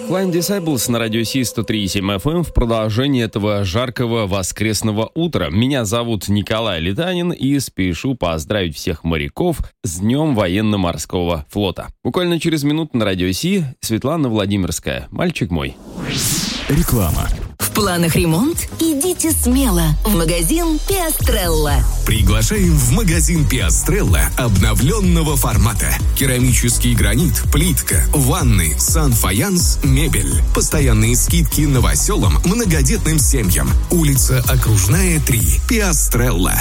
Blind Disciples на радио Си 103.7 FM в продолжении этого жаркого воскресного утра. Меня зовут Николай Литанин и спешу поздравить всех моряков с Днем военно-морского флота. Буквально через минуту на радио Си Светлана Владимирская. Мальчик мой. Реклама. В планах ремонт? Идите смело в магазин Пиастрелла. Приглашаем в магазин Пиастрелла обновленного формата. Керамический гранит, плитка, ванны, санфаянс, мебель. Постоянные скидки новоселам, многодетным семьям. Улица Окружная, 3. Пиастрелла.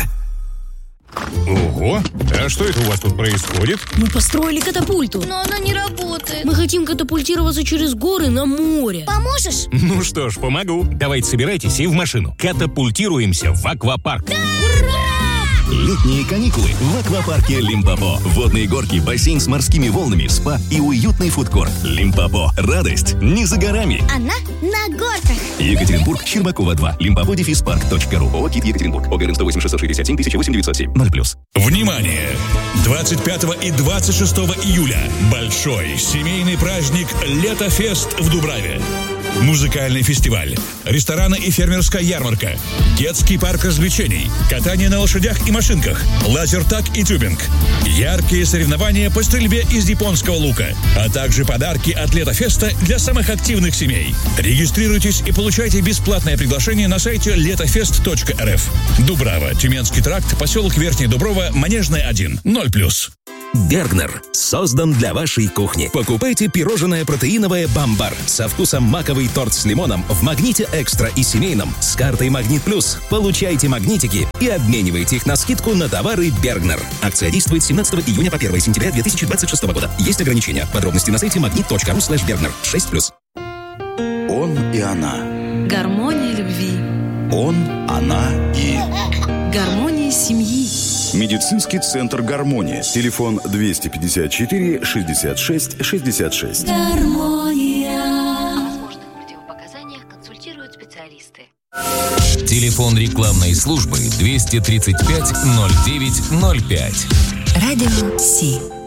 Ого! А что это у вас тут происходит? Мы построили катапульту. Но она не работает. Мы хотим катапультироваться через горы на море. Поможешь? Ну что ж, помогу. Давайте собирайтесь и в машину. Катапультируемся в аквапарк. Да! Ура! Летние каникулы в аквапарке Лимпопо. Водные горки, бассейн с морскими волнами, спа и уютный фудкорт. Лимпопо. Радость не за горами. Она на горках. Екатеринбург, Щербакова 2. Limpopo-Park.ru. ООО «КИТ Екатеринбург». ОГРН 108 667 1008 907. 0+. Внимание! 25 и 26 июля большой семейный праздник «Летофест» в Дубраве. Музыкальный фестиваль, рестораны и фермерская ярмарка, детский парк развлечений, катание на лошадях и машинках, лазертаг и тюбинг, яркие соревнования по стрельбе из японского лука, а также подарки от Летофеста для самых активных семей. Регистрируйтесь и получайте бесплатное приглашение на сайте letofest.rf. Дубрава, Тюменский тракт, поселок Верхняя Дуброва, Манежная 1, 0+. Бергнер создан для вашей кухни. Покупайте пирожное протеиновое «Бамбар» со вкусом маковый торт с лимоном в «Магните Экстра» и семейном с картой «Магнит Плюс». Получайте магнитики и обменивайте их на скидку на товары Бергнер. Акция действует с 17 июня по 1 сентября 2026 года. Есть ограничения. Подробности на сайте magnet.ru/Bergner. 6+. Он и она. Гармония любви. Он, она и... Гармония семьи. Медицинский центр «Гармония». Телефон 254 66 66. Гармония. О возможных противопоказаниях консультируют специалисты. Телефон рекламной службы 235 09 05. Радио Си.